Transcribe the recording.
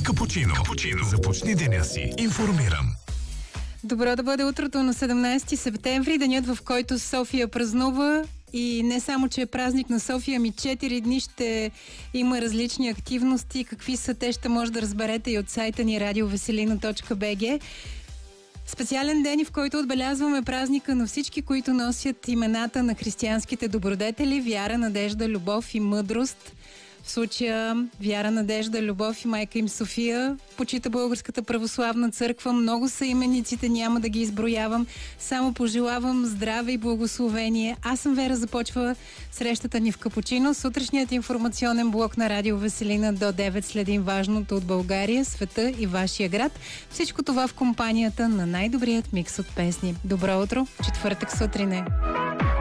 Капучино. Започни деня си информиран. Добро да бъде утрото на 17 септември, денят, в който София празнува. И не само, че е празник на София, 4 дни ще има различни активности. Какви са те, ще може да разберете и от сайта ни radioveselina.bg. Специален ден, в който отбелязваме празника на всички, които носят имената на християнските добродетели: вяра, надежда, любов и мъдрост. В случая вяра, надежда, любов и майка им София почита Българската православна църква. Много са имениците, няма да ги изброявам. Само пожелавам здраве и благословение. Аз съм Вера, започва срещата ни в Капучино. Сутрешният информационен блок на Радио Веселина до 9 следим важното от България, света и вашия град. Всичко това в компанията на най-добрият микс от песни. Добро утро, четвъртък сутрин е.